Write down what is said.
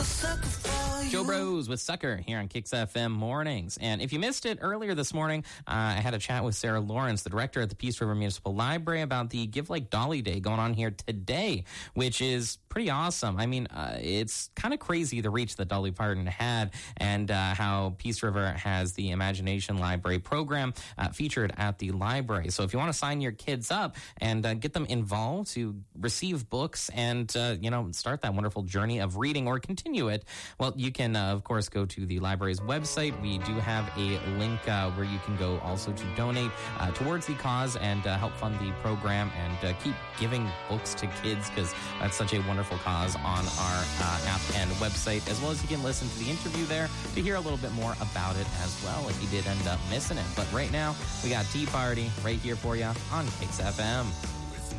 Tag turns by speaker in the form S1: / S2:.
S1: Joe Bros with Sucker here on Kicks FM Mornings. And if you missed it earlier this morning, I had a chat with Sarah Lawrence, the director at the Peace River Municipal Library, about the Give Like Dolly Day going on here today, which is pretty awesome. I mean, it's kind of crazy the reach that Dolly Parton had, and how Peace River has the Imagination Library program featured at the library. So if you want to sign your kids up and get them involved to receive books and, start that wonderful journey of reading or continue it, well, you can, of course, go to the library's website. We do have a link where you can go also to donate towards the cause and help fund the program and keep giving books to kids, because that's such a wonderful cause on our app and website, as well as you can listen to the interview there to hear a little bit more about it as well if you did end up missing it. But right now, we got Tea Party right here for you on Kicks FM.